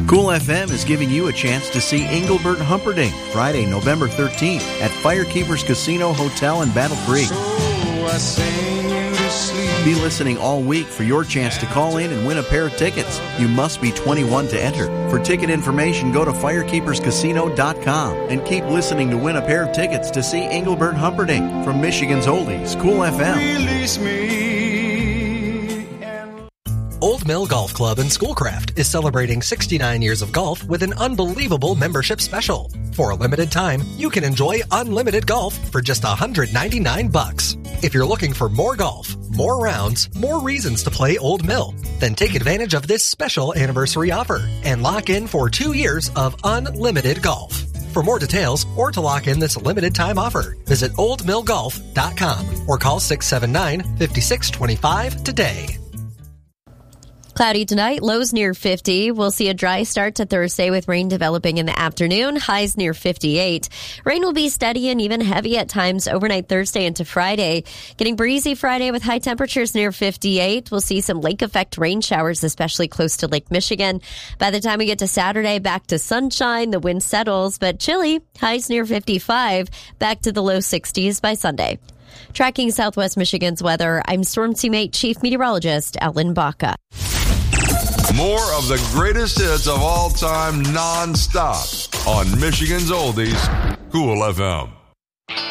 Cool FM is giving you a chance to see Engelbert Humperdinck Friday, November 13th at Firekeepers Casino Hotel in Battle Creek. Be listening all week for your chance to call in and win a pair of tickets. You must be 21 to enter. For ticket information, go to firekeeperscasino.com and keep listening to win a pair of tickets to see Engelbert Humperdinck from Michigan's Oldies, Cool FM. Release me. Old Mill Golf Club in Schoolcraft is celebrating 69 years of golf with an unbelievable membership special. For a limited time, you can enjoy unlimited golf for just $199. If you're looking for more golf, more rounds, more reasons to play Old Mill, then take advantage of this special anniversary offer and lock in for 2 years of unlimited golf. For more details or to lock in this limited time offer, visit oldmillgolf.com or call 679-5625 today. Cloudy tonight, lows near 50. We'll see a dry start to Thursday with rain developing in the afternoon, highs near 58. Rain will be steady and even heavy at times overnight Thursday into Friday. Getting breezy Friday with high temperatures near 58. We'll see some lake effect rain showers, especially close to Lake Michigan. By the time we get to Saturday, back to sunshine, the wind settles, but chilly, highs near 55, back to the low 60s by Sunday. Tracking Southwest Michigan's weather, I'm Storm Teammate Chief Meteorologist Ellen Baca. More of the greatest hits of all time, non-stop on Michigan's Oldies, Cool FM.